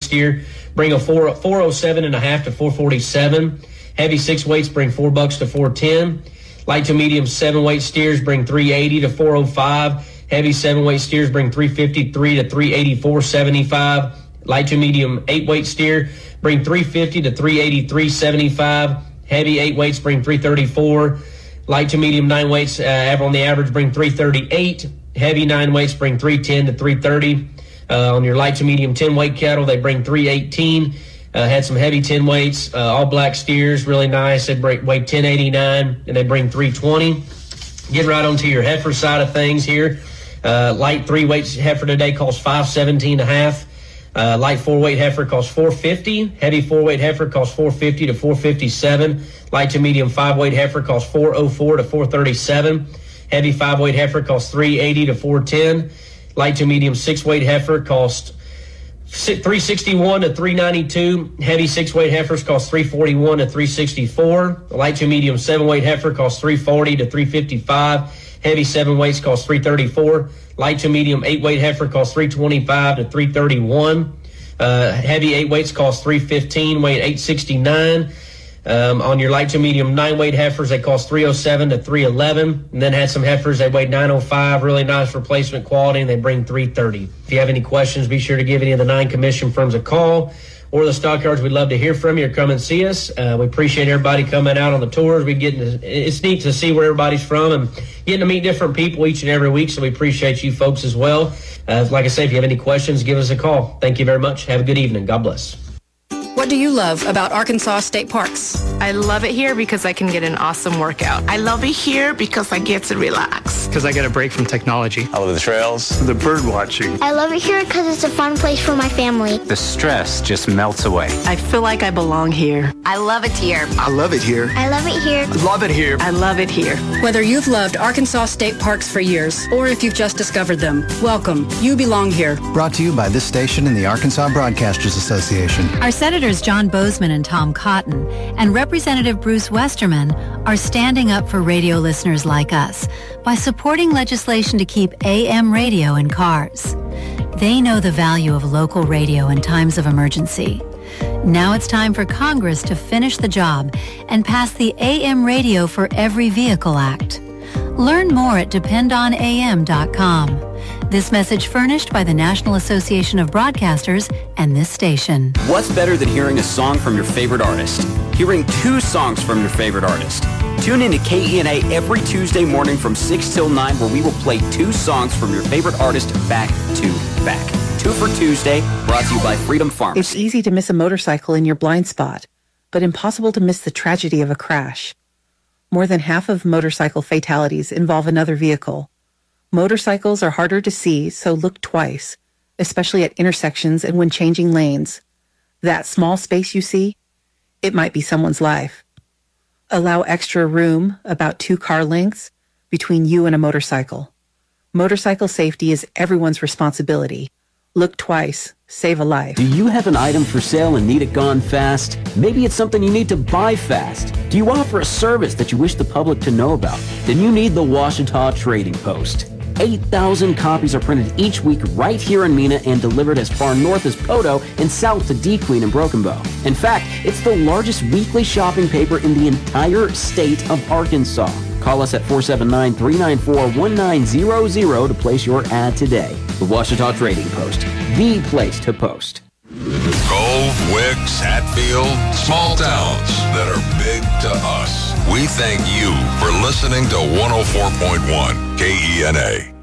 steer bring a 407.5 to 447. Heavy 6 weights bring $4 to 410. Light to medium 7 weight steers bring 380 to 405. Heavy 7 weight steers bring 353 to 384.75. Light to medium 8 weight steer bring 350 to 383.75. Heavy 8 weights bring 334. Light to medium 9 weights on the average bring 338. Heavy 9 weights bring 310 to 330. On your light to medium 10 weight cattle, they bring 318. Had some heavy 10 weights, all black steers, really nice. They weigh 1089 and they bring 320. Getting right onto your heifer side of things here. Light 3 weight heifer today costs $517.5. Light 4 weight heifer costs $450. Heavy 4 weight heifer costs $450 to $457. Light to medium 5 weight heifer costs $404 to $437. Heavy 5 weight heifer costs $380 to $410. Light to medium 6 weight heifer costs $361 to $392. Heavy 6 weight heifers cost $341 to $364. Light to medium 7 weight heifer costs $340 to $355. Heavy 7 weights cost $334. Light to medium 8 weight heifer costs $325 to $331. Heavy 8 weights cost $315, weight $869. On your light to medium 9 weight heifers, they cost $307 to $311. And then had some heifers, they weighed $905, really nice replacement quality, and they bring $330. If you have any questions, be sure to give any of the 9 commission firms a call or the stockyards. We'd love to hear from you or come and see us. We appreciate everybody coming out on the tours. It's neat to see where everybody's from and getting to meet different people each and every week, so we appreciate you folks as well. Like I said, if you have any questions, give us a call. Thank you very much. Have a good evening. God bless. What do you love about Arkansas State Parks? I love it here because I can get an awesome workout. I love it here because I get to relax. Because I get a break from technology. I love the trails. The bird watching. I love it here because it's a fun place for my family. The stress just melts away. I feel like I belong here. I love it here. I love it here. I love it here. I love it here. I love it here. Whether you've loved Arkansas State Parks for years or if you've just discovered them, welcome. You belong here. Brought to you by this station and the Arkansas Broadcasters Association. Our Senators John Bozeman and Tom Cotton and Representative Bruce Westerman are standing up for radio listeners like us by supporting legislation to keep AM radio in cars. They know the value of local radio in times of emergency. Now it's time for Congress to finish the job and pass the AM Radio for Every Vehicle Act. Learn more at dependonam.com. This message furnished by the National Association of Broadcasters and this station. What's better than hearing a song from your favorite artist? Hearing 2 songs from your favorite artist. Tune in to KENA every Tuesday morning from 6 till 9 where we will play 2 songs from your favorite artist back to back. 2 for Tuesday, brought to you by Freedom Pharmacy. It's easy to miss a motorcycle in your blind spot, but impossible to miss the tragedy of a crash. More than half of motorcycle fatalities involve another vehicle. Motorcycles are harder to see, so look twice, especially at intersections and when changing lanes. That small space you see, it might be someone's life. Allow extra room, about 2 car lengths, between you and a motorcycle. Motorcycle safety is everyone's responsibility. Look twice. Save a life. Do you have an item for sale and need it gone fast? Maybe it's something you need to buy fast. Do you offer a service that you wish the public to know about? Then you need the Ouachita Trading Post. 8,000 copies are printed each week right here in Mena and delivered as far north as Poto and south to D. Queen and Broken Bow. In fact, it's the largest weekly shopping paper in the entire state of Arkansas. Call us at 479-394-1900 to place your ad today. The Ouachita Trading Post, the place to post. Cove, Wicks, Hatfield, small towns that are big to us. We thank you for listening to 104.1 KENA.